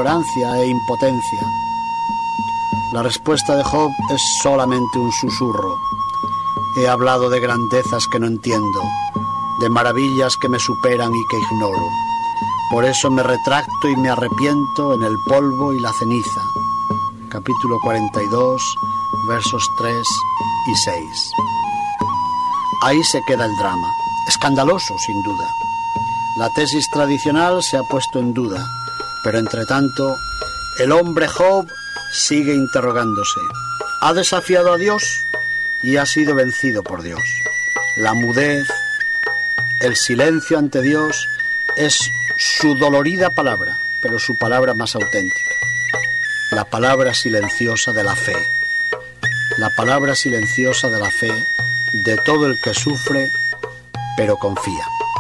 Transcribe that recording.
ignorancia e impotencia. La respuesta de Job es solamente un susurro. He hablado de grandezas que no entiendo, de maravillas que me superan y que ignoro. Por eso me retracto y me arrepiento en el polvo y la ceniza. Capítulo 42, versos 3 y 6. Ahí se queda el drama. Escandaloso, sin duda. La tesis tradicional se ha puesto en duda, pero entre tanto, el hombre Job sigue interrogándose. ¿Ha desafiado a Dios? Y ha sido vencido por Dios. La mudez, el silencio ante Dios es su dolorida palabra, pero su palabra más auténtica. La palabra silenciosa de la fe. La palabra silenciosa de la fe de todo el que sufre, pero confía.